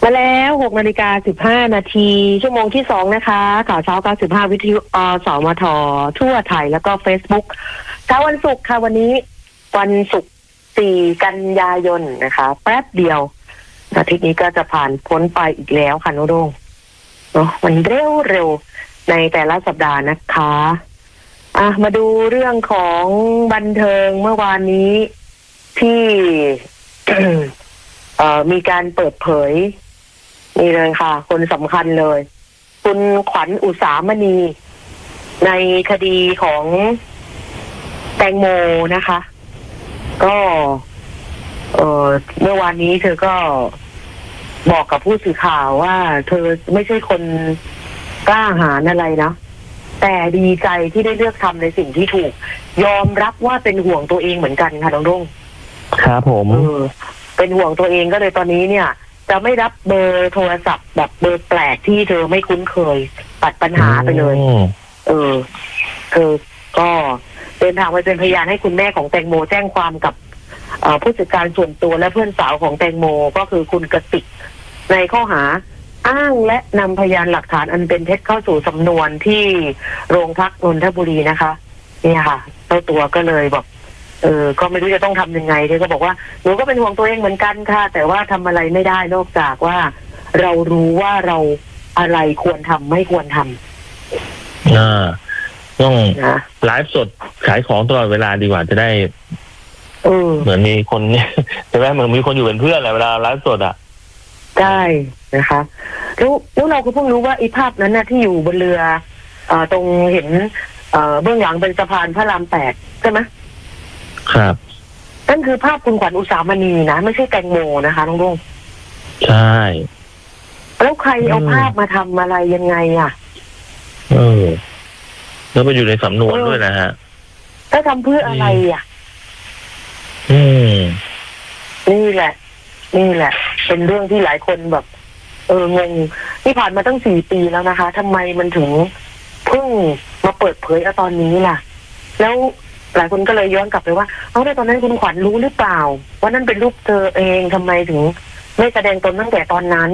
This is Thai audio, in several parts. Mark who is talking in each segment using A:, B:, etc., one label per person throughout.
A: มาแล้ว6:15 น.ชั่วโมงที่2นะคะข่าวเช้า95วิทยุสมททั่วไทยแล้วก็ Facebook เช้าวันศุกร์ค่ะวันนี้วันศุกร์4 กันยายนนะคะแป๊บเดียวอาทิตย์นี้ก็จะผ่านพ้นไปอีกแล้วค่ะน้องโด่งเนาะมันเร็วในแต่ละสัปดาห์นะคะมาดูเรื่องของบันเทิงเมื่อวานนี้ที่ มีการเปิดเผยนี่เลยค่ะคนสำคัญเลยคุณขวัญอุสามณีในคดีของแตงโมนะคะก็เมื่อวานนี้เธอก็บอกกับผู้สื่อข่าวว่าเธอไม่ใช่คนกล้าหาญอะไรนะแต่ดีใจที่ได้เลือกทำในสิ่งที่ถูกยอมรับว่าเป็นห่วงตัวเองเหมือนกันค่ะน้องรุ่ง
B: ครับผม
A: เป็นห่วงตัวเองก็เลยตอนนี้เนี่ยจะไม่รับเบอร์โทรศัพท์แบบเบอร์แปลกที่เธอไม่คุ้นเคยตัดปัญหาไปเลยเธอก็เดินทางไปเป็นพยานให้คุณแม่ของแตงโมแจ้งความกับผู้จัดการส่วนตัวและเพื่อนสาวของแตงโมก็คือคุณกติกในข้อหาอ้างและนำพยานหลักฐานอันเป็นเท็จเข้าสู่สำนวนที่โรงพักนนทบุรีนะคะนี่ค่ะเจ้าตัวก็เลยบอกก็ไม่รู้จะต้องทำยังไงเธอก็บอกว่าหนูก็เป็นห่วงตัวเองเหมือนกันค่ะแต่ว่าทำอะไรไม่ได้นอกจากว่าเรารู้ว่าเราอะไรควรทำไม่ควรทำ
B: ต้องไลฟ์สดขายของตลอดเวลาดีกว่าจะได้เหมือนมีคนใช่ไหมเหมือนมีคนอยู่เป็นเพื่อนแหละเวลาไลฟ์สด
A: ได้นะคะแล้วเราก็เพิ่งรู้ว่าไอ้ภาพนั้นนะที่อยู่บนเรือตรงเห็นเบื้องหลังเป็นสะพานพระราม8ใช่ไหม
B: ครับ
A: นั่นคือภาพคุณขวัญอุสามณีนะไม่ใช่แตงโมนะคะน้องรุ่ง
B: ใช่
A: แล้วใครเอาภาพมาทำอะไรยังไง
B: แล้วไปอยู่ในสำนวนด้วยนะฮะ
A: ถ้าทำเพื่ออะไรนี่แหละเป็นเรื่องที่หลายคนแบบงงที่ผ่านมาตั้ง4 ปีแล้วนะคะทำไมมันถึงเพิ่งมาเปิดเผยตอนนี้ล่ะแล้วหลายคนก็เลยย้อนกลับไปว่าแต่ตอนนั้นคุณขวัญรู้หรือเปล่าว่านั่นเป็นรูปเธอเองทำไมถึงไม่แสดงตนตั้งแต่ตอนนั้น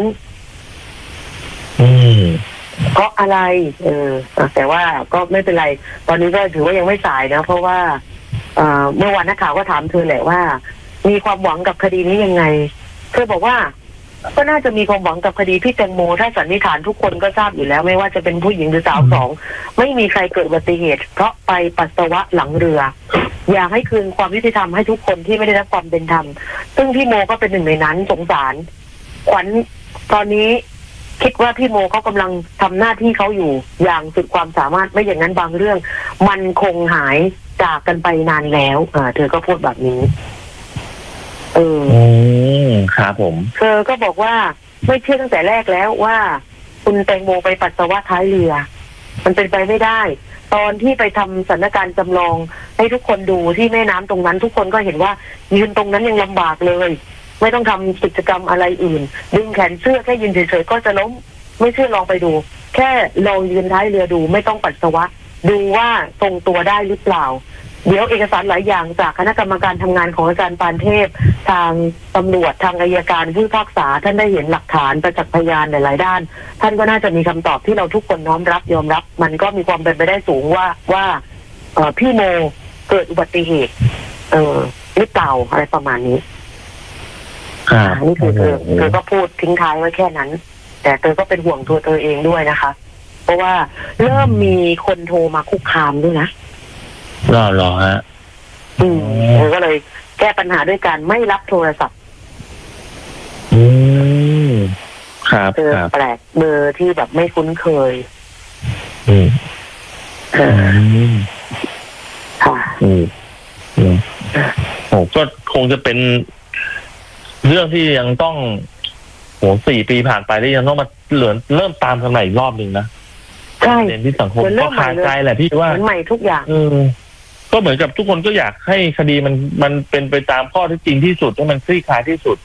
A: เพราะอะไรแต่ว่าก็ไม่เป็นไรตอนนี้ก็ถือว่ายังไม่สายนะเพราะว่าเมื่อวานนักข่าวก็ถามเธอแหละว่ามีความหวังกับคดีนี้ยังไงเธอบอกว่าก็น่าจะมีความหวังกับคดีพี่แตงโมถ้าสันนิษฐานทุกคนก็ทราบอยู่แล้วไม่ว่าจะเป็นผู้หญิงหรือสาวสองไม่มีใครเกิดอุบัติเหตุเพราะไปปัสสาวะหลังเรืออยากให้คืนความยุติธรรมให้ทุกคนที่ไม่ได้รับความเป็นธรรมซึ่งพี่โมก็เป็นหนึ่งในนั้นสงสารขวัญตอนนี้คิดว่าพี่โมเขากำลังทำหน้าที่เขาอยู่อย่างสุดความสามารถไม่อย่างนั้นบางเรื่องมันคงหายจากกันไปนานแล้วเธอก็พูดแบบนี้
B: ครับผม
A: เธอก็บอกว่าไม่เชื่อตั้งแต่แรกแล้วว่าคุณแตงโมไปปัสสาวะท้ายเรือมันเป็นไปไม่ได้ตอนที่ไปทำสถานการณ์จำลองให้ทุกคนดูที่แม่น้ำตรงนั้นทุกคนก็เห็นว่ายืนตรงนั้นยังลำบากเลยไม่ต้องทำกิจกรรมอะไรอื่นดึงแขนเสื้อแค่ยืนเฉยๆก็จะล้มไม่เชื่อลองไปดูแค่ลองยืนท้ายเรือดูไม่ต้องปัสสาวะดูว่าทรงตัวได้หรือเปล่าเดี๋ยวเอกสารหลายอย่างจากคณะกรรมการทำงานของอาจารย์ปานเทพทางตำรวจทางอัยการผู้พิพากษาท่านได้เห็นหลักฐานประจักษ์พยานหลายๆด้านท่านก็น่าจะมีคำตอบที่เราทุกคนน้อมรับยอมรับมันก็มีความเป็นไปได้สูงว่าพี่โมเกิดอุบัติเหตุหรือเปล่าอะไรประมาณนี้นี่คือเธอก็พูดทิ้งท้ายไว้แค่นั้นแต่เธอก็เป็นห่วงตัวเธอเองด้วยนะคะเพราะว่าเริ่มมีคนโทรมาคุกคามด้วยนะ
B: รอฮะ
A: เธอก็เลยแก้ปัญหาด้วยการไม่รับโทรศัพท์
B: ครับ
A: เธอแปลกเบอร์ที่แบบไม่คุ้นเคย
B: ค่ะก็คงจะเป็นเรื่องที่ยังต้อง4 ปีผ่านไปแล้วยังต้องมาเริ่มตามกันใหม่อีกรอบหนึ่งนะ
A: ใช่
B: ประเด็นที่สังคมก็คาใจแหละพี่ว่า
A: ใหม่ทุกอย่าง
B: ก็เหมือนกับทุกคนก็อยากให้คดีมันเป็นไปตามข้อที่จริงที่สุดให้มันคลี่คลายที่สุด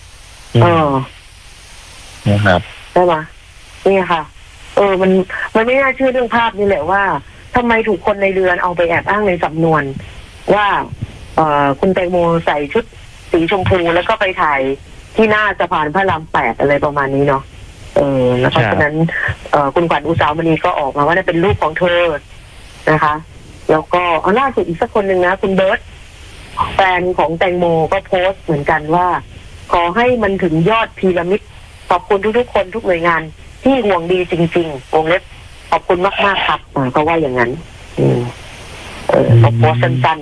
B: นะครับ
A: ใช่ไหมนี่ค่ะมันไม่น่าเชื่อเรื่องภาพนี่แหละว่าทำไมถูกคนในเรือนเอาไปแอบอ้างในสำนวนว่าคุณแตงโมใส่ชุดสีชมพูแล้วก็ไปถ่ายที่หน้าสะพานพระราม 8อะไรประมาณนี้เนาะแล้วเพราะฉะนั้นคุณขวัญอุสามณีก็ออกมาว่านั่นเป็นรูปของเธอนะคะแล้วก็ล่าสุดอีกสักคนหนึ่งนะคุณเบิร์ตแฟนของแตงโมก็โพสต์เหมือนกันว่าขอให้มันถึงยอดพีระมิดขอบคุณทุกๆคนทุกหน่วยงานที่ห่วงดีจริงๆวงเล็บขอบคุณมากๆครับเขาว่าอย่างนั้นเขาโพสต์สั้น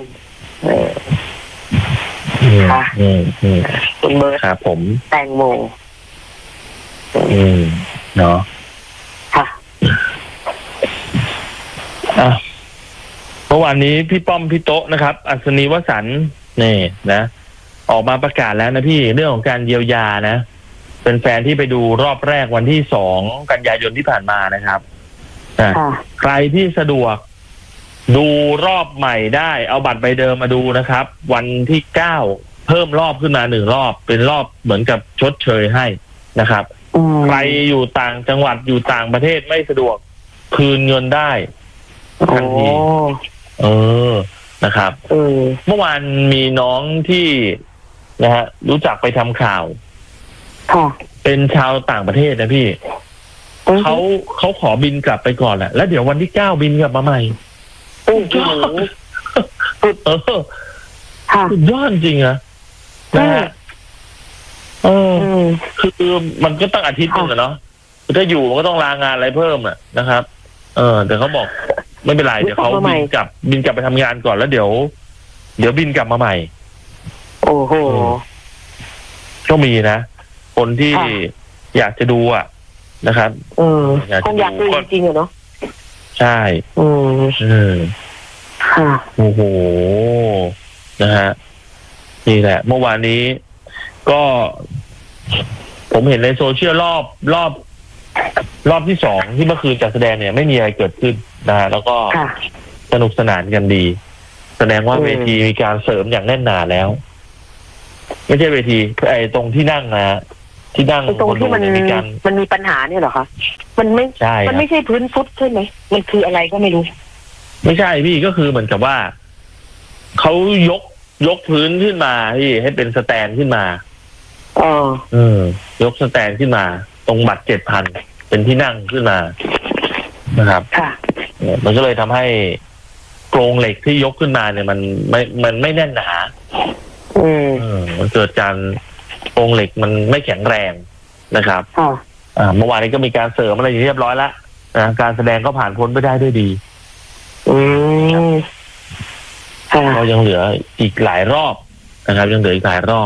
A: ๆค่ะคุณเบิร์ต
B: ครับผม
A: แตงโม
B: เนาะ
A: ค่ะ
B: เมื่อวานนี้พี่ป้อมพี่โต๊ะนะครับอัศนีวสันต์นี่นะออกมาประกาศแล้วนะพี่เรื่องของการเยียวยานะเป็นแฟนที่ไปดูรอบแรกวันที่2 กันยายนที่ผ่านมานะครับใครที่สะดวกดูรอบใหม่ได้เอาบัตรใบเดิมมาดูนะครับวันที่9เพิ่มรอบขึ้นมา1 รอบเป็นรอบเหมือนกับชดเชยให้นะครับใครอยู่ต่างจังหวัดอยู่ต่างประเทศไม่สะดวกคืนเงินได้ทันทีนะครับเมื่อวานมีน้องที่นะฮะรู้จักไปทำข่าวเป็นชาวต่างประเทศนะพี่เขาขอบินกลับไปก่อนแหละแล้วเดี๋ยววันที่9บินกลับมาใหม่สุดยอดจริงนะฮะคือมันก็ต้องอาทิตย์นึงอะเนาะถ้าอยู่มันก็ต้องลางานอะไรเพิ่มอะนะครับแต่เขาบอกไม่เป็นไรเดี๋ยวเขาบินกลับไปทำงานก่อนแล้วเดี๋ยวบินกลับมาใหม่
A: โอ้โห
B: ก็มีนะคนที่อยากจะดูอ่ะนะครับ
A: คงอยากดูจริงๆเนาะ
B: ใช่
A: ค่ะ
B: โอ้โหนะฮะนี่แหละเมื่อวานนี้ก็ผมเห็นในโซเชียลรอบที่2ที่เมื่อคืนจัดแสดงเนี่ยไม่มีอะไรเกิดขึ้นนะฮะแล้วก็สนุกสนานกันดีแสดงว่าเวทีมีการเสริมอย่างแน่นหนาแล้วไม่ใช่เวทีไอ้ตรงที่นั่งนะที่นั่ง
A: ตรงที่มันมีปัญหาเนี่ยเหรอคะมันไม่ใช่มันไม่ใช่พื้นฟุตใช่ไหมมันคืออะไรก็ไม่รู้
B: ไม่ใช่พี่ก็คือเหมือนกับว่าเขายกพื้นขึ้นมาพี่ให้เป็นสแตนขึ้นมายกสแตนขึ้นมาตรงบัตร 7,000 เป็นที่นั่งขึ้นมานะครับมันก็เลยทำให้โครงเหล็กที่ยกขึ้นมาเนี่ยมันไม่แน่นหนามันเกิดการโครงเหล็กมันไม่แข็งแรงนะครับเมื่อวานนี้ก็มีการเสริมอะไรเรียบร้อยแล้วนะการแสดงก็ผ่านพ้นไปได้ด้วยดีก็ยังเหลืออีกหลายรอบนะครับยังเหลืออีกหลายรอบ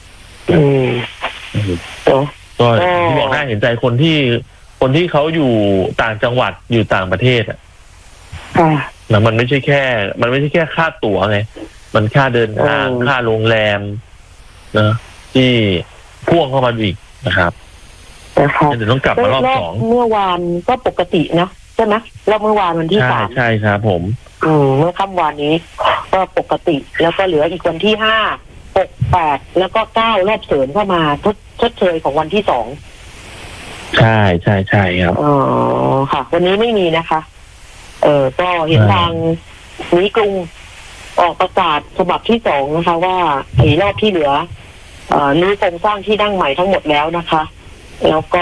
B: ก็ที่บอกน่าเห็นใจคนที่เขาอยู่ต่างจังหวัดอยู่ต่างประเทศอ่ะแล้วมันไม่ใช่แค่ค่าตั๋วไงมันค่าเดินทางค่าโรงแรมนะที่พ่วงเข้ามาอีกนะครับเดี๋ยวต้องกลับมารอบ2
A: เมื่อวานก็ปกตินะใช่ไหมแล้วเมื่อวานวันที่3
B: ใช่ครับผม
A: เมื่อค่ำวานนี้ก็ปกติแล้วก็เหลืออีกวันที่5 6 8แล้วก็9รอบเสริมเข้ามาชดเชยของวันที่2
B: ใช่ครับ
A: ค่ะวันนี้ไม่มีนะคะก็เห็นทางนี้กรุงออกประกาศฉบับที่2นะคะว่าไอ้รอบที่เหลือรื้อโครงสร้างที่นั่งใหม่ทั้งหมดแล้วนะคะแล้วก็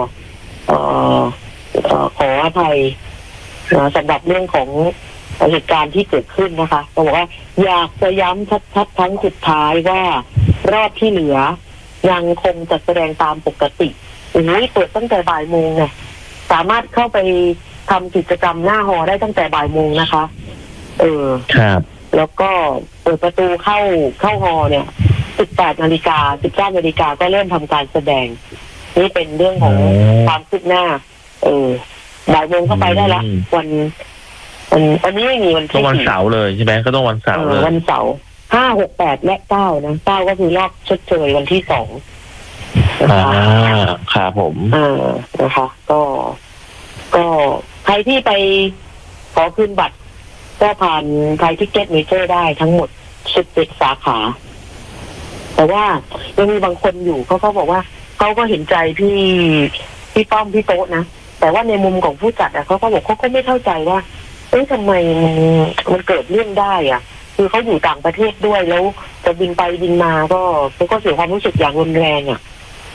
A: ขออภัยสำหรับเรื่องของเหตุการณ์ที่เกิดขึ้นนะคะก็บอกว่าอยากจะย้ำชัดๆครั้งสุดท้ายว่ารอบที่เหลือยังคงจัดแสดงตามปกติเปิดตั้งแต่บ่ายโมงเนี่ยสามารถเข้าไปทำกิจกรรมหน้าหอได้ตั้งแต่บ่ายโมงนะคะ
B: ครับ
A: แล้วก็เปิดประตูเข้าหอเนี่ย18 นาฬิกา 19 นาฬิกาก็เริ่มทำการแสดงนี่เป็นเรื่องของความคืบหน้าบ่ายโมงเข้าไปได้ละวันนี้ไม่มีวันที่
B: ต้องวันเสาร์เลยใช่ไหมก็ต้องวันเสาร์เลย
A: วันเสาร์5 6 8และ9นะ9ก็คือรอบชดเชยวันที่2
B: ครับผม
A: นะคะก็ใครที่ไปขอคืนบัตรก็ผ่านไทยทิกเก็ตเมเจอร์ได้ทั้งหมด17 สาขาแต่ว่ายังมีบางคนอยู่เขาบอกว่าเขาก็เห็นใจพี่ป้อมพี่โต๊ะนะแต่ว่าในมุมของผู้จัดเขาก็บอกเขาก็ไม่เข้าใจว่าทำไมมันเกิดเรื่องได้คือเขาอยู่ต่างประเทศด้วยแล้วจะจะบินไปบินมาก็เสียความรู้สึกอย่างรุนแรงอ่ะ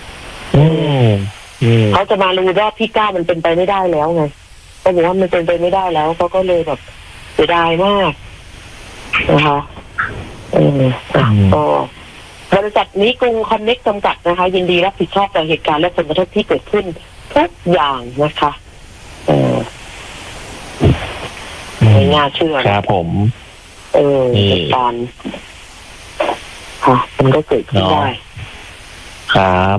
A: เขาจะมารู้รอบที่9มันเป็นไปไม่ได้แล้วไงเขาบอกว่ามันเป็นไปไม่ได้แล้วเขาก็เลยแบบเสียดายมากนะคะก็บริษัทนี้กรุงคอนเน็กจำกัดนะคะยินดีรับผิดชอบต่อเหตุการณ์และผลกระทบที่เกิดขึ้นทุกอย่างนะคะไม่น่าเชื่อ
B: ครับผม
A: เหตุการณ์ค่ะมันก็เกิดขึ้นได้
B: ครับ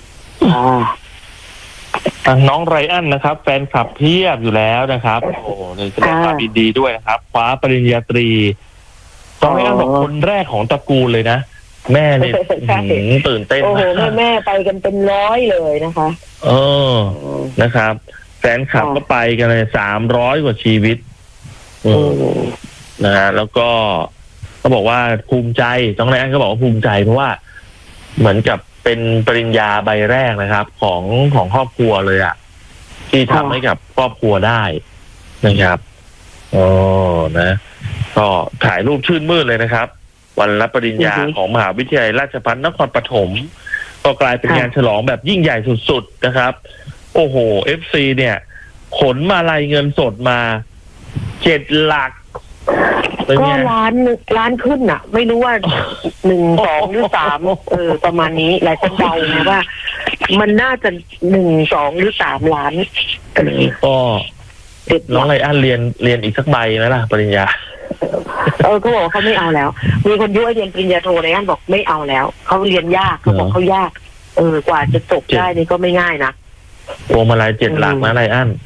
B: น้องไรอันนะครับแฟนคลับเพียบอยู่แล้วนะครับโอ้ในแสดงความยินดีด้วยนะครับคว้าปริญญาตรีน้องไรอันบอกคนแรกของตระกูลเลยนะแม่เนี่ยตื่นเต้น
A: โอ้โหแม่ไปกันเป็น100เลยนะคะ
B: นะครับแฟนคลับก็ไปกันเลย300 กว่าชีวิตนะฮะแล้วก็เขาบอกว่าภูมิใจน้องไรอันก็บอกว่าภูมิใจเพราะว่าเหมือนกับเป็นปริญญาใบแรกนะครับของครอบครัวเลยอ่ะที่ทำให้กับครอบครัวได้นะครับนะก็ถ่ายรูปชื่นมื่นเลยนะครับวันรับปริญญาของมหาวิทยาลัยราชภัฏนครปฐมก็กลายเป็นงานฉลองแบบยิ่งใหญ่สุดๆนะครับโอ้โห FC เนี่ยขนมาลัยเงินสดมา7 หลัก
A: ก็ล้านขึ้นอ่ะไม่รู้ว่า1 2หรือ3ประมาณนี้หลายคนเดานะว่ามันน่าจะ1 2หรือ3 ล้าน
B: ก็น้องไรอันเรียนอีกสักใบไหมล่ะปริญญา
A: เขาบอกเขาไม่เอาแล้วมีคนยุ่ยเรียนปริญญาโทไรอันบอกไม่เอาแล้วเขาเรียนยากเขาบอกเขายากกว่าจะจบได้นี่ก็ไม่ง่ายนะ
B: โอ้มาลัย7 หลักนะไรอัน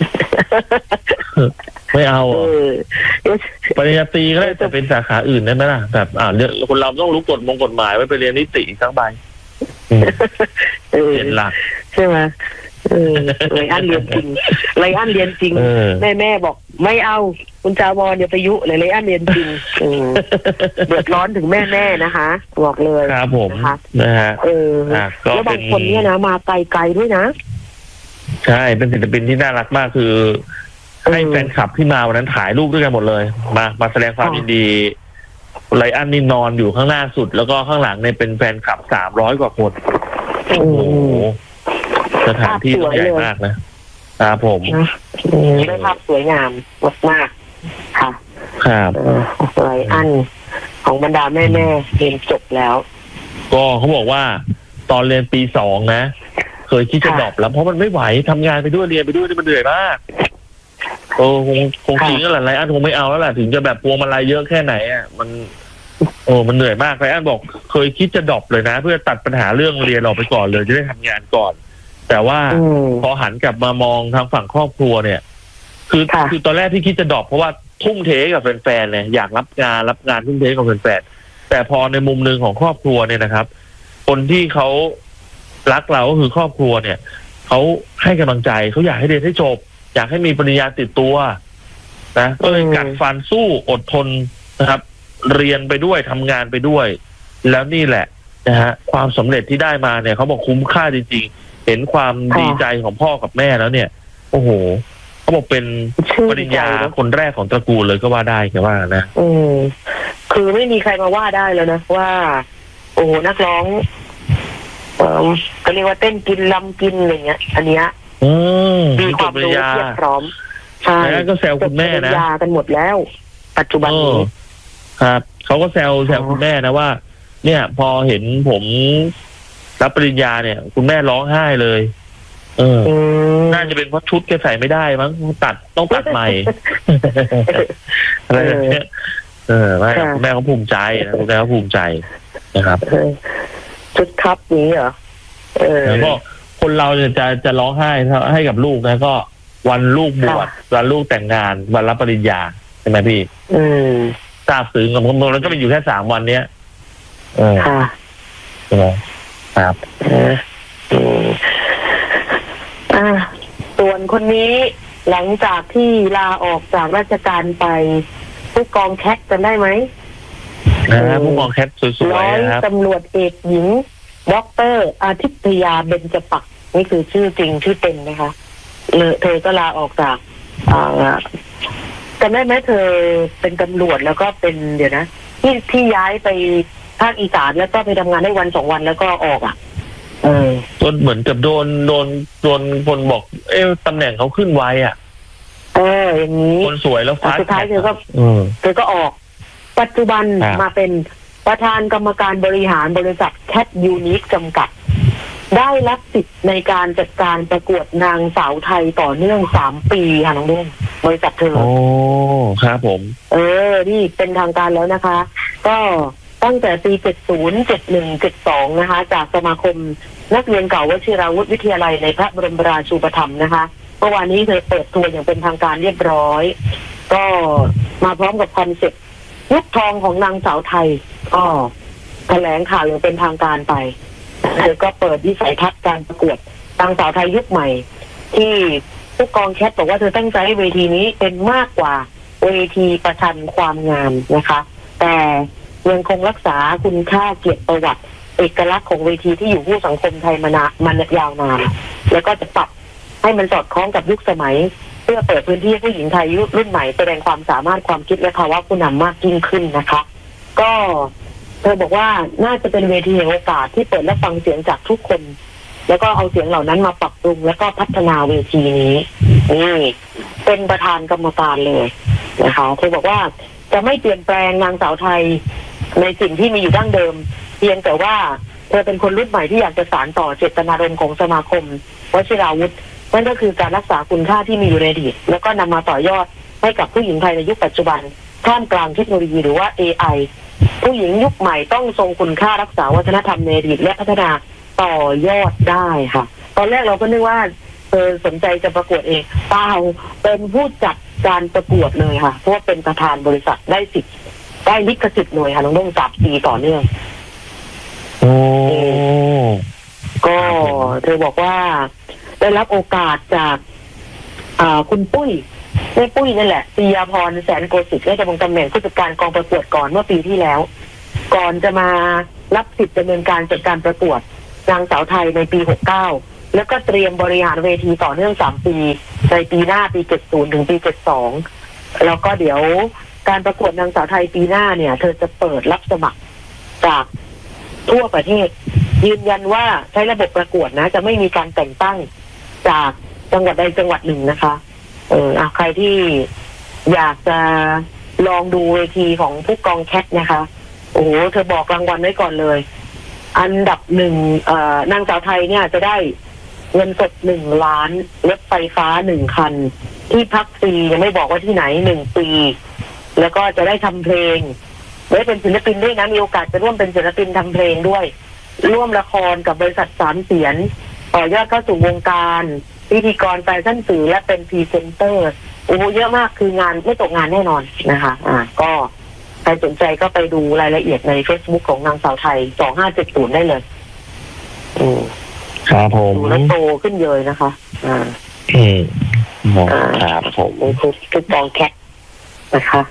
B: ไม่เอาปริญญาตรีก็ได้จะเป็นสาขาอื่นได้ไหมล่ะแบบเรื่องคนเราต้องรู้กฎหมายไว้ไปเรียนนิติอีกสักใบ7 หลัก
A: ใช่ไหมไรอันเรียนจริงไรอันเรียนจริงแม่บอกไม่เอาคุณจาวรอย่าไปยุไรอันเรียนจริงเดือดร้อนถึงแม่นะคะบอกเลย
B: ครับผมนะฮะ
A: แล้วบางคนเนี่ยนะมาไกลๆด้วยนะ
B: ใช่เป็นศิลปินที่น่ารักมากคือให้แฟนคลับที่มาวันนั้นถ่ายรูปด้วยกันหมดเลยมาแสดงความยินดีไรอันนี่นอนอยู่ข้างหน้าสุดแล้วก็ข้างหลังเนี่ยเป็นแฟนคลับ300 กว่าคนโอ้โหสถานที่ใหญ่มากนะครับผม
A: ได้ภาพสวยงามมากๆค่ะ
B: ครับ
A: ไรอันของบรรดาแม่เรียนจบแล้ว
B: ก็เขาบอกว่าตอนเรียนปี2นะเคยคิดจะดรอปแล้วเพราะมันไม่ไหวทำงานไปด้วยเรียนไปด้วยมันเหนื่อยมากคงจริงแล้วแหละไรอันคงไม่เอาแล้วแหละถึงจะแบบพวงมาลัยเยอะแค่ไหนอ่ะมันเหนื่อยมากไรอันบอกเคยคิดจะดรอปเลยนะเพื่อตัดปัญหาเรื่องเรียนออกไปก่อนเลยจะได้ทำงานก่อนแต่ว่าพอหันกลับมามองทางฝั่งครอบครัวเนี่ยคือตอนแรกที่คิดจะดรอปเพราะว่าทุ่มเทกับแฟนๆเนี่ยอยากรับงานทุ่มเทกับแฟนๆแต่พอในมุมนึงของครอบครัวเนี่ยนะครับคนที่เขารักเราก็คือครอบครัวเนี่ยเขาให้กำลังใจเขาอยากให้เรียนให้จบอยากให้มีปริญญาติดตัวนะก็เลยกัดฟันสู้อดทนนะครับเรียนไปด้วยทำงานไปด้วยแล้วนี่แหละนะฮะความสำเร็จที่ได้มาเนี่ยเขาบอกคุ้มค่าจริงๆเห็นความดีใจของพ่อกับแม่แล้วเนี่ยโอ้โหเขาบอกเป็นปริญญาคนแรกของตระกูลเลยก็ว่าได้แค่ว่านะ
A: คือไม่มีใครมาว่าได้แล้วนะว่าโอ้นักร้องก็เรียกว่าเต้นกินลำกินอะไรเงี้ยอันเนี้ยมีความรู้เพียบพร้อมใช่
B: ก็แซวคุณแม่นะ
A: ยากันหมดแล้วปัจจุบันนี้
B: ครับเขาก็แซวคุณแม่นะว่าเนี่ยพอเห็นผมรับปริญญาเนี่ยคุณแม่ร้องไห้เลยน่าจะเป็นเพราะชุดแกใส่ไม่ได้มั้งต้องตัดใหม่อะไรแบบนี้ไม่คุณแม่เขาภูมิใจนะคุณแม่เขาภูมิใจนะครับ
A: ชุดครับนี้เหรอ
B: แล้วก็คนเราจะร้องไห้ให้กับลูกนะก็วันลูกบวชวันลูกแต่งงานวันรับปริญญาใช่ไหมพี่ทราบซึ้งกับผมแล้วก็ไปอยู่แค่3 วันเนี้ย
A: ค่ะ
B: ครับ
A: ส่วนคนนี้หลังจากที่ลาออกจากราชการไปผู้กองแคทจำได้ไหม
B: ผู้กองแคทสวยๆนะครับ
A: ตำรวจเอกหญิงดร.อาทิตยาเบญจปักษ์นี่คือชื่อจริงชื่อเต็มนะคะเธอก็ลาออกจากจำได้ไหมเธอเป็นตำรวจแล้วก็เป็นเดี๋ยวนะที่ย้ายไปภาคอีสานแล้วก็ไปทำงานได้วัน2 วันแล้วก็ออกอ่ะ
B: จนเหมือนกับโดนคนบอกตำแหน่งเขาขึ้นไวอ่ะ
A: อย่างนี้
B: คนสวยแล้ว
A: สุดท้ายเธอก็ออกปัจจุบันมาเป็นประธานกรรมการบริหารบริษัทแคทยูนิคจำกัดได้รับสิทธิ์ในการจัดการประกวดนางสาวไทยต่อเนื่อง3 ปีค่ะน้องนุ่นบริษัทเธอ
B: ครับผม
A: นี่เป็นทางการแล้วนะคะก็ตั้งแต่ปี70 71 72นะคะจากสมาคมนักเรียนเก่าวชิราวุธวิทยาลัยในพระบรมราชูปถัมภ์นะคะเมื่อวานนี้เธอเปิดตัวอย่างเป็นทางการเรียบร้อยก็มาพร้อมกับคอนเซ็ปต์ยุคทองของนางสาวไทยก็แถลงข่าวอย่างเป็นทางการไปเธอก็เปิดวิสัยทัศน์การประกวดนางสาวไทยยุคใหม่ที่ผู้กองแคทบอกว่าเธอตั้งใจให้เวทีนี้เป็นมากกว่าเวทีประชันความงามนะคะแต่ยังคงรักษาคุณค่าเกียรติประวัติเอกลักษณ์ของเวทีที่อยู่คู่สังคมไทยมันยาวนานแล้วก็จะปรับให้มันสอดคล้องกับยุคสมัยเพื่อเปิดพื้นที่ให้ผู้หญิงไทยรุ่นใหม่แสดงความสามารถความคิดและภาวะผู้นำมากยิ่งขึ้นนะคะก็เธอบอกว่าน่าจะเป็นเวทีแห่งโอกาสที่เปิดและฟังเสียงจากทุกคนแล้วก็เอาเสียงเหล่านั้นมาปรับปรุงแล้วก็พัฒนาเวทีนี้นี่เป็นประธานกรรมการเลยนะคะเธอบอกว่าจะไม่เปลี่ยนแปลงนางสาวไทยในสิ่งที่มีอยู่ดั้งเดิมเพียงแต่ว่าเธอเป็นคนรุ่นใหม่ที่อยากจะสานต่อเจตนารมณ์ของสมาคมวชิราวุธนั่นก็คือการรักษาคุณค่าที่มีอยู่ในอดีตแล้วก็นำมาต่อยอดให้กับผู้หญิงไทยในยุคปัจจุบันท่ามกลางเทคโนโลยีหรือว่า AI ผู้หญิงยุคใหม่ต้องทรงคุณค่ารักษาวัฒนธรรมในอดีตและพัฒนาต่อยอดได้ค่ะตอนแรกเราก็นึกว่าเธอสนใจจะประกวดเองเปล่าเป็นผู้จัดการประกวดเลยค่ะเพราะว่าเป็นประธานบริษัทได้สิทธิ์ได้ลิขสิทธิ์หน่วยค่ะน้องนุ่ง3 ปีต่อเนื่องก็เธอบอกว่าได้รับโอกาสจากคุณปุ้ยแม่ปุ้ยนั่นแหละปิยาพรแสนโกสิทธิ์ได้ดำรงตำแหน่งผู้จัดการกองประกวดก่อนเมื่อปีที่แล้วก่อนจะมารับสิทธิ์ดำเนินการจัดการประกวดนางสาวไทยในปี69แล้วก็เตรียมบริหารเวทีต่อเนื่อง3 ปีในปีหน้าปี70ถึงปี72แล้วก็เดี๋ยวการประกวดนางสาวไทยปีหน้าเนี่ยเธอจะเปิดรับสมัครจากทั่วประเทศยืนยันว่าใช้ระบบประกวดนะจะไม่มีการแต่งตั้งจากจังหวัดใดจังหวัดหนึ่งนะคะใครที่อยากจะลองดูเวทีของผู้กองแคทนะคะโอ้โหเธอบอกรางวัลไว้ก่อนเลยอันดับ1นางสาวไทยเนี่ยจะได้เงินสด1 ล้านรถไฟฟ้า1 คันที่พักฟรียังไม่บอกว่าที่ไหน1 ปีแล้วก็จะได้ทำเพลงได้เป็นศิลปินด้วยนะมีโอกาสจะร่วมเป็นศิลปินทำเพลงด้วยร่วมละครกับบริษัท3 เสียนต่อยอดเข้าสู่วงการพิธีกรแฟชั่นสื่อและเป็นพรีเซนเตอร์โอ้โหเยอะมากคืองานไม่ตกงานแน่นอนนะคะก็ใครสนใจก็ไปดูรายละเอียดใน Facebook ของนางสาวไทย2570ได้เลย
B: ครับผม
A: ดูแล้วโตขึ้นเยอะนะคะ
B: ครับผม
A: คือกองแคทนะคะ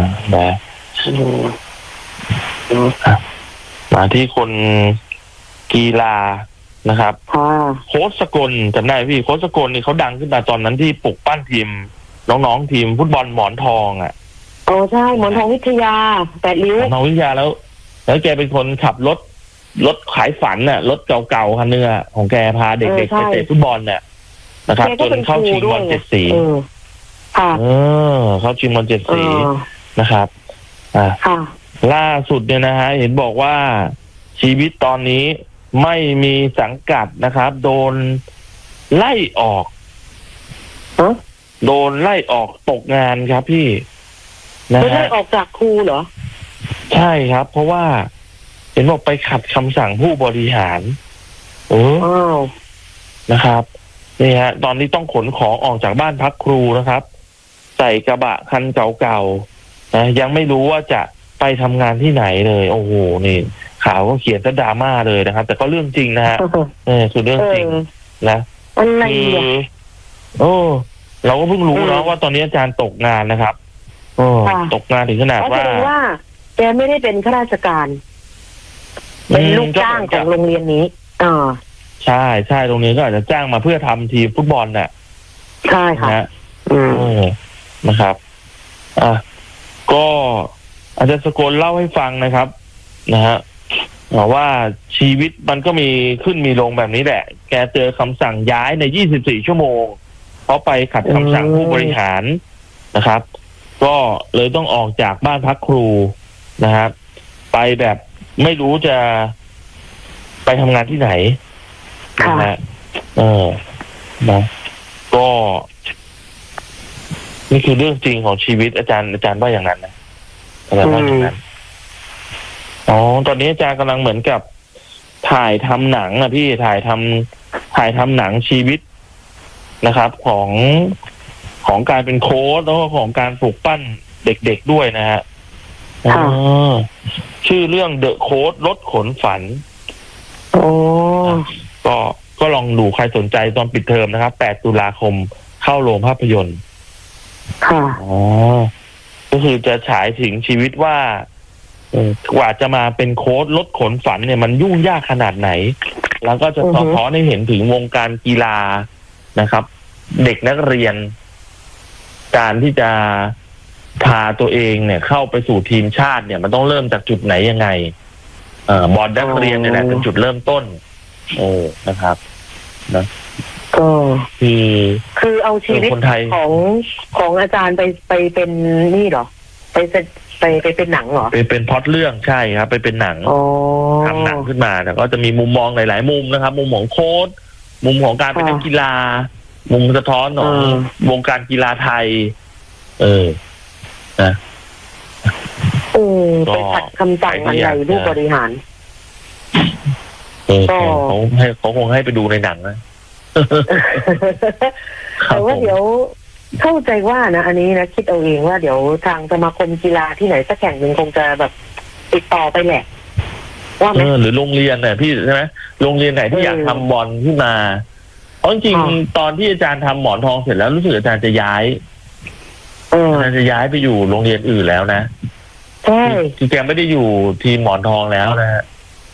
B: มาที่คนกีฬานะครับโค้ชสกลจำได้พี่โค้ชสกลนี่เขาดังขึ้นมาตอนนั้นที่ปลุกปั้นทีมน้องๆทีมฟุตบอลหมอนทอง
A: ใช่หมอนทองวิทยา8 ริ้ว
B: หมอนทองวิทยาแล้วแกเป็นคนขับรถขายฝันรถเก่าๆคันนึงของแกพาเด็กๆไปเตะฟุตบอลนะครับจนเข้าชิงบอล7 สีเข้าชิงบอล7 สีนะครับล่าสุดเนี่ยนะฮะเห็นบอกว่าชีวิตตอนนี้ไม่มีสังกัดนะครับโดนไล่ออกตกงานครับพี่นะฮะ
A: ไม่ได้ออกจากครูเหรอ
B: ใช่ครับเพราะว่าเห็นบอกไปขัดคำสั่งผู้บริหารนะครับนี่ฮะตอนนี้ต้องขนของออกจากบ้านพักครูนะครับใส่กระบะคันเก่าๆนะยังไม่รู้ว่าจะไปทำงานที่ไหนเลยโอ้โหนี่ข่าวก็เขียนซะดราม่าเลยนะครับแต่ก็เรื่องจริงนะฮะคือเรื่องจริงนะเราก็เพิ่งรู้นะว่าตอนนี้อาจารย์ตกงานนะครับตกงานถึงขนาดว่า
A: แกไม่ได้เป็นข้าราชการเป็นลูกจ้างของโรงเรียนนี้
B: ใช่โรงเรียนก็อาจจะจ้างมาเพื่อทำทีมฟุตบอล
A: ใช่ค่ะ
B: นะครับก็อาจารย์สกลเล่าให้ฟังนะครับนะฮะว่าชีวิตมันก็มีขึ้นมีลงแบบนี้แหละแกเจอคำสั่งย้ายใน24 ชั่วโมงเพราะไปขัดคำสั่งผู้บริหารนะครับก็เลยต้องออกจากบ้านพักครูนะครับไปแบบไม่รู้จะไปทำงานที่ไหนนะฮะนะก็นี่คือเรื่องจริงของชีวิตอาจารย์ว่าอย่างนั้นนะอาจารย์ว่าอย่างนั้นตอนนี้อาจารย์กำลังเหมือนกับถ่ายทำหนังพี่ถ่ายทำหนังชีวิตนะครับของการเป็นโค้ชแล้วก็ของการปลูกปั้นเด็กๆด้วยนะฮะชื่อเรื่อง The Coach รถขนฝันก็ลองดูใครสนใจตอนปิดเทอมนะครับ8 ตุลาคมเข้าโรงภาพยนตร์
A: ค่ะ
B: ก็คือจะฉายถึงชีวิตว่ากว่าจะมาเป็นโค้ชรถขนฝันเนี่ยมันยุ่งยากขนาดไหนแล้วก็จะสะท้อนให้เห็นถึงวงการกีฬานะครับเด็กนักเรียนการที่จะพาตัวเองเนี่ยเข้าไปสู่ทีมชาติเนี่ยมันต้องเริ่มจากจุดไหนยังไงบอลนักเรียนเนี่ยแหละเป็นจุดเริ่มต้นนะครับนะ
A: ก็คือเอาชีวิตของอาจารย์ไปเป็นนี่เหรอไปเป็นหนังเหรอ
B: ไปเป็นพล็อตเรื่องใช่ครับไปเป็นหนังทำหนังขึ้นมาแต่ก็จะมีมุมมองหลายๆมุมนะครับมุมของโค้ชมุมของการเป็นนักกีฬามุมสะท้อนของวงการกีฬาไทยนะ
A: ไปขัดคำสั่งอะไรผู้บริหาร
B: เขาคงให้ไปดูในหนังนะ
A: แต่ว่าเดี๋ยวเข้าใจว่านะอันนี้นะคิดเอาเองว่าเดี๋ยวทางสมาคมกีฬาที่ไหนสักแห่งหนึ่งคงจะแบบติดต่อไปแหละว่าไหม
B: หรือโรงเรียนเนี่ยพี่ใช่ไหมโรงเรียนไหนที่อยากทำบอลขึ้นมาเพราะจริงตอนที่อาจารย์ทำหมอนทองเสร็จแล้วรู้สึกอาจารย์จะย้ายไปอยู่โรงเรียนอื่นแล้วนะ
A: ใช่
B: ที่แกไม่ได้อยู่ทีมหมอนทองแล้วนะฮะ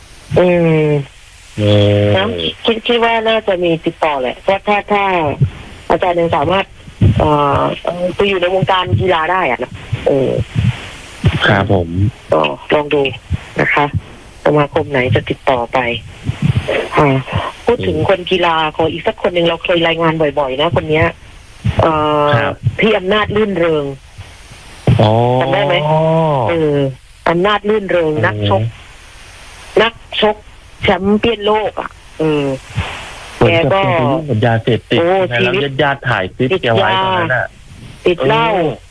A: คิดว่าน่าจะมีติดต่อแหละเพราะถ้าอาจารย์ยังสามารถไปอยู่ในวงการกีฬาได้อ่ะนะ
B: ครับผม
A: ก็ลองดูนะคะสมาคมไหนจะติดต่อไปพูดถึงคนกีฬาขออีกสักคนหนึ่งเราเคยรายงานบ่อยๆนะคนเนี้ยพี่อำนาจลื่นเริงจำได้ไหมอำนาจลื่นเริงนักชกแชมป์เปี้ยนโลกอ่ะแกก็
B: ยาเสพติดแล้วญาติถ่ายคลิปแกไว้ตรงนั้นน่ะ
A: ติดเหล้า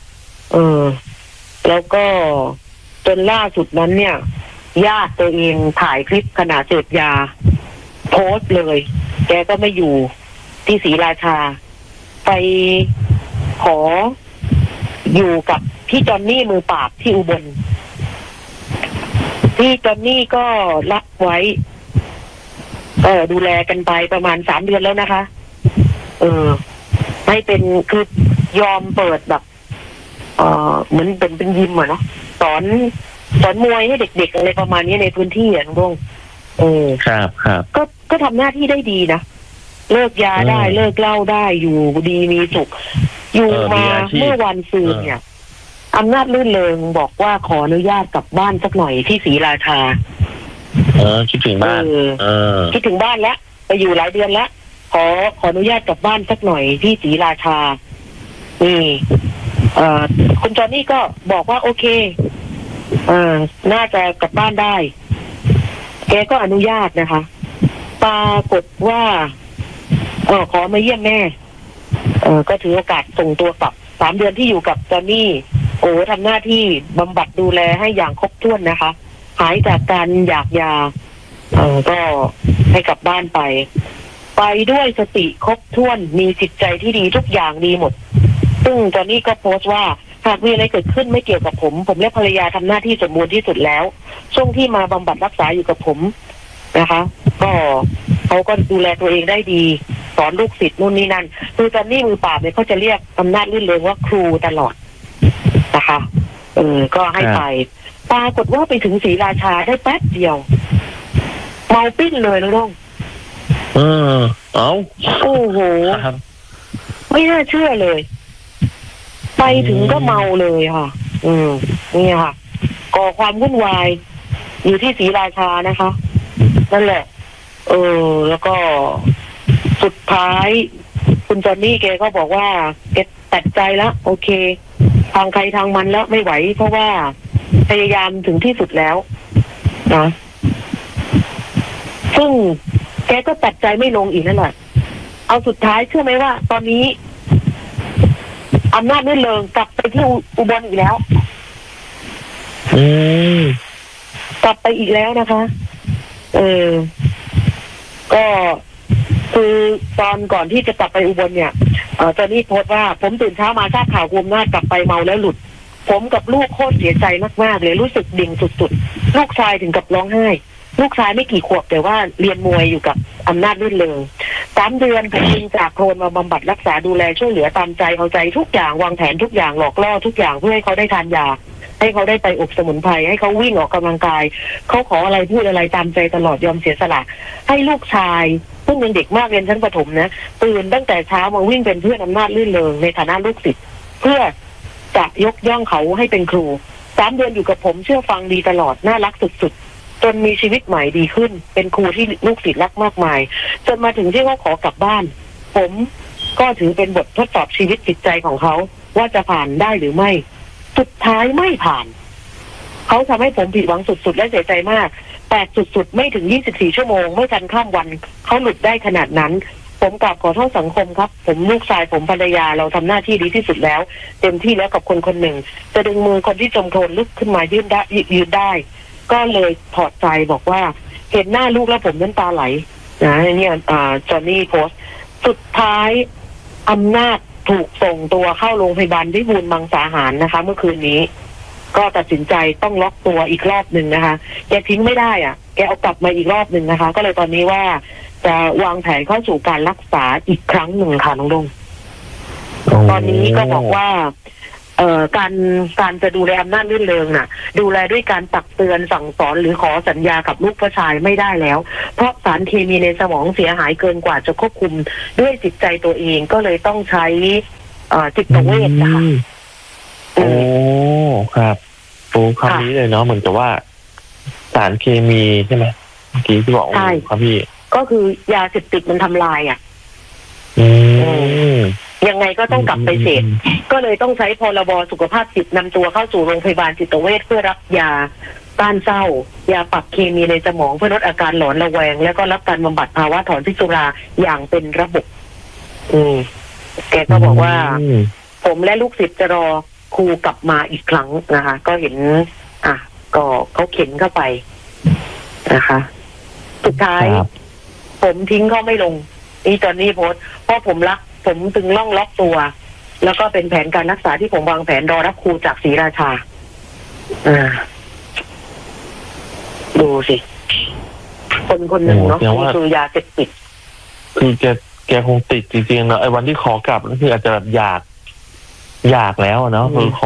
A: แล้วก็จนล่าสุดนั้นเนี่ยญาติตัวเองถ่ายคลิปขณะเสพยาโพสต์เลยแกก็ไม่อยู่ที่ศรีราชาไปขออยู่กับพี่จอนนี่มือปราบที่อุบลพี่จอนนี่ก็รับไว้ดูแลกันไปประมาณ3 เดือนแล้วนะคะให้เป็นคือยอมเปิดแบบเหมือนเป็นยิมอะเนาะสอนมวยให้เด็กๆอะไรประมาณนี้ในพื้นที่อะน้อง
B: ครับ
A: ก็ทำหน้าที่ได้ดีนะเลิกยาได้เลิกเหล้าได้อยู่ดีมีสุขอยู่มาเมื่อวันซืนเนี่ยอำนาจลื่นเริงบอกว่าขออนุญาตกลับบ้านสักหน่อยที่ศรีราชา
B: คิดถึงบ้าน
A: คิดถึงบ้านแล้วไปอยู่หลายเดือนแล้วขออนุญาตกลับบ้านสักหน่อยที่ศรีราชานี่คุณจอนนี่ก็บอกว่าโอเคน่าจะกลับบ้านได้แกก็อนุญาตนะคะปรากฏว่าขอมาเยี่ยมแม่ก็ถือโอกาสส่งตัวกลับ3 เดือนที่อยู่กับจอนนี่ทำหน้าที่บำบัดดูแลให้อย่างครบถ้วนนะคะหายจากการอยากยาก็ให้กลับบ้านไปด้วยสติครบถ้วนมีจิตใจที่ดีทุกอย่างดีหมดซึ่งจอนนี่ก็โพสต์ว่าหากมีอะไรเกิดขึ้นไม่เกี่ยวกับผมและภรรยาทำหน้าที่สมบูรณ์ที่สุดแล้วช่วงที่มาบำบัดรักษาอยู่กับผมนะคะก็เขาก็ดูแลตัวเองได้ดีสอนลูกศิษย์นู่นนี่นั่นคือจอนนี่มือปราบเนี่ยเขาจะเรียกอำนาจลื่นเริงว่าครูตลอดนะคะก็ให้ไปปรากฏว่าไปถึงศรีราชาได้แป๊บเดียวเมาปิ้นเลยน้องโอ้โหไม่น่าเชื่อเลยไปถึงก็เมาเลยค่ะนี่ค่ะก่อความวุ่นวายอยู่ที่ศรีราชานะคะนั่นแหละแล้วก็สุดท้ายคุณจอนนี่แกก็บอกว่าแกตัดใจแล้วโอเคทางใครทางมันแล้วไม่ไหวเพราะว่าพยายามถึงที่สุดแล้วนะซึ่งแกก็ตัดใจไม่ลงอีกนั่นแหละเอาสุดท้ายเชื่อไหมว่าตอนนี้อำนาจลื่นเริงกลับไปที่อุบลอีกแล้วกลับไปอีกแล้วนะคะก็คือตอนก่อนที่จะกลับไปอุบลเนี่ยจอนนี่โพสต์ว่าผมตื่นเช้ามาทราบข่าวอำนาจกลับไปเมาแล้วหลุดผมกับลูกโคตรเสียใจมากๆเลยรู้สึกดิ่งสุดๆลูกชายถึงกับร้องไห้ลูกชายไม่กี่ขวบแต่ว่าเรียนมวยอยู่กับอำนาจลื่นเริง3 เดือนผมดึงจากโคลนมาบำบัดรักษาดูแลช่วยเหลือตามใจเอาใจทุกอย่างวางแผนทุกอย่างหลอกล่อทุกอย่างเพื่อให้เขาได้ทานยาให้เขาได้ไปอบสมุนไพรให้เขาวิ่งออกกำลังกายเขาขออะไรพูดอะไรตามใจตลอดยอมเสียสละให้ลูกชายซึ่งยังเด็กมากเรียนชั้นประถมนะตื่นตั้งแต่เช้ามาวิ่งเป็นเพื่อนอำนาจลื่นเริงในฐานะลูกศิษย์เพื่อจะยกย่องเขาให้เป็นครู3 เดือนอยู่กับผมเชื่อฟังดีตลอดน่ารักสุดๆจนมีชีวิตใหม่ดีขึ้นเป็นครูที่ลูกศิษย์รักมากมายจนมาถึงที่เขาขอกลับบ้านผมก็ถือเป็นบททดสอบชีวิตจิตใจของเขาว่าจะผ่านได้หรือไม่สุดท้ายไม่ผ่านเขาทำให้ผมผิดหวังสุดๆและเสียใจมากแต่สุดๆไม่ถึง24 ชั่วโมงไม่ทันข้ามวันเขาหลุดได้ขนาดนั้นผมกราบขอโทษสังคมครับผมลูกชายผมภรรยาเราทำหน้าที่ดีที่สุดแล้วเต็มที่แล้วกับคนคนหนึ่งจะดึงมือคนที่จมโคลนลึกขึ้นมายืนได้ก็เลยถอดใจบอกว่าเห็นหน้าลูกแล้วผมน้ำตาไหลนะเนี่ยจอนนี่โพสต์สุดท้ายอำนาจถูกส่งตัวเข้าโรงพยาบาลวิบูลย์มังสาหารนะคะเมื่อคืนนี้ก็ตัดสินใจต้องล็อกตัวอีกรอบหนึ่งนะคะแกทิ้งไม่ได้อ่ะแกเอากลับมาอีกรอบหนึ่งนะคะก็เลยตอนนี้ว่าจะวางแผนเข้าสู่การรักษาอีกครั้งหนึ่งค่ะน้องดงตอนนี้ก็บอกว่าการจะดูแลอำนาจลื่นเริงน่ะดูแลด้วยการตักเตือนสั่งสอนหรือขอสัญญากับลูกผู้ชายไม่ได้แล้วเพราะสารเคมีในสมองเสียหายเกินกว่าจะควบคุมด้วยจิตใจตัวเองก็เลยต้องใช้จิตเวชนะคะ
B: โอ้ครับโอ้คำนี้เลยเนาะเหมือนกับว่าสารเคมีใช่ไหมเมื่อกี้ที่บอกใช่ครับพี่
A: ก็คือยาเสพติดมันทำลายอ่ะยังไงก็ต้องกลับไปเสพก็เลยต้องใช้พรบสุขภาพจิตนำตัวเข้าสู่โรงพยาบาลจิตเวชเพื่อรับยาต้านเศร้ายาปรับเคมีในสมองเพื่อลดอาการหลอนระแวงแล้วก็รับการบำบัดภาวะถอนพิษสุราอย่างเป็นระบบแกก็บอกว่าผมและลูกศิษย์จะรอครูกลับมาอีกครั้งนะคะก็เห็นก็เขาเข็นเข้าไปนะคะสุดท้ายผมทิ้งเขาไม่ลงนี่ตอนนี้โพสต์เพราะผมตึงล่องล็อกตัวแล้วก็เป็นแผนการรักษาที่ผมวางแผนรอรับครูจากศรีราชาดูสิคนหนึ่งเนาะคือยาเสพติด
B: คือแกคงติดจริงๆเนาะไอ้วันที่ขอกลับนั่นคืออาจจะแบบอยากแล้วเนาะคือข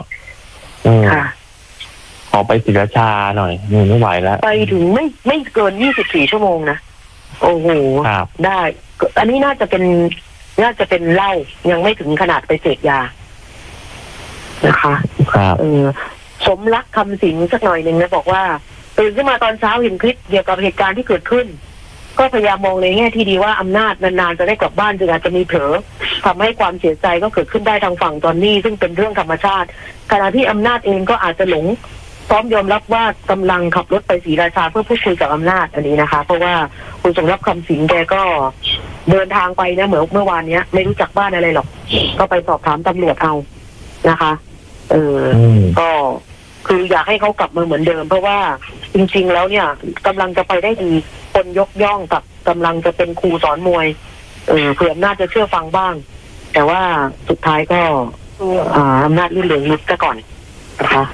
B: อไปศรีราชาหน่อยไม่ไหวแล้ว
A: ไปถึงไม่เกิน24 ชั่วโมงนะโอ้โหได้อันนี้น่าจะเป็นเหล้ายังไม่ถึงขนาดไปเสพยานะคะสมรักคำสิงสักหน่อยหนึ่งนะบอกว่าตื่นขึ้นมาตอนเช้าเห็นคลิปเกี่ยวกับเหตุการณ์ที่เกิดขึ้นก็พยายามมองในแง่ที่ดีว่าอำนาจนานๆจะได้กลับบ้านจึงอาจจะมีเผลอทำให้ความเสียใจก็เกิดขึ้นได้ทางฝั่งจอนนี่ซึ่งเป็นเรื่องธรรมชาติขณะที่อำนาจเองก็อาจจะหลงพร้อมยอมรับว่ากำลังขับรถไปศรีราชาเพื่อพูดคุยกับอำนาจอันนี้นะคะเพราะว่าคุณสมรักคำสิงแกก็เดินทางไปนะเหมือนเมื่อวานนี้ไม่รู้จักบ้านอะไรหรอกก็ไปสอบถามตำรวจเอานะคะก็คืออยากให้เขากลับมาเหมือนเดิมเพราะว่าจริงๆแล้วเนี่ยกำลังจะไปได้ดีคนยกย่องกับกำลังจะเป็นครูสอนมวยเผื่อน่าจะเชื่อฟังบ้างแต่ว่าสุดท้ายก็อำนาจลื่นเริงหลุดซะก่อนนะคะ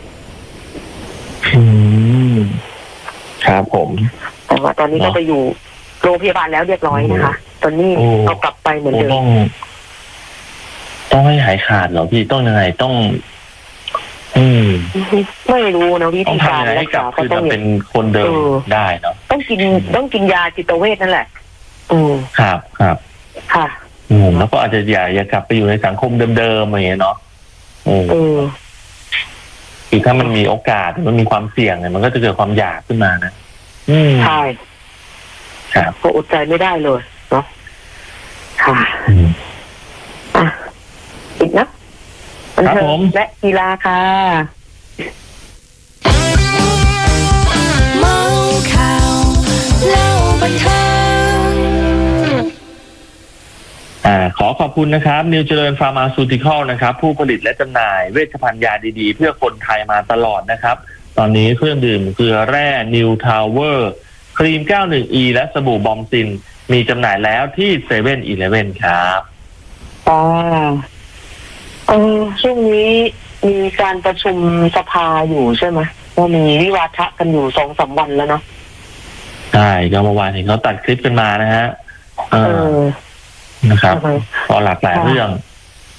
B: ครับผม
A: แต่ว่าตอนนี้ก็ไปอยู่โรงพยาบาลแล้วเรียบร้อยนะคะตอนนี้เอากลับไปเหมือนเดิม
B: ต้องให้หายขาดเหรอพี่ต้องยังไงต้อง
A: ไม่รู้นะวิธีการรักษา
B: ก็ต้องเป็นคนเดิมได้เนาะ
A: ต้องกินยาจิตเวชนั่นแหละ
B: ครับ
A: ค่ะ
B: แล้วก็อาจจะอย่ากลับไปอยู่ในสังคมเดิมๆอะไรอย่างเงี้ยเนาะคือถ้ามันมีโอกาสมันมีความเสี่ยงเนี่ยมันก็จะเกิดความอยากขึ้นมานะ
A: ใช่
B: ครับ
A: ก็อดใจไม่ได้เลยเนาะค่ะอีกนะบันเทิงและกีฬาค่ะ
C: เมาข่าวเล่าบันเทิง
B: ขอขอบคุณนะครับนิวเจริญฟาร์มาซูติคอลนะครับผู้ผลิตและจำหน่ายเวชภัณฑ์ยาดีๆเพื่อคนไทยมาตลอดนะครับตอนนี้เครื่องดื่มเกลือแร่นิวทาวเวอร์ครีม 91E และสบู่บอมซินมีจำหน่ายแล้วที่เซเว่นอีเลฟเว่นครับ
A: ช่วงนี้มีการประชุมสภาอยู่ใช่ไหมก็มีวิวาทะกันอยู่ 2-3 วันแล้วเนาะ
B: ใช่ก็เมื่อวานเห็นเขาตัดคลิปกันมานะฮะนะครับก็หลากหลายเรื่อง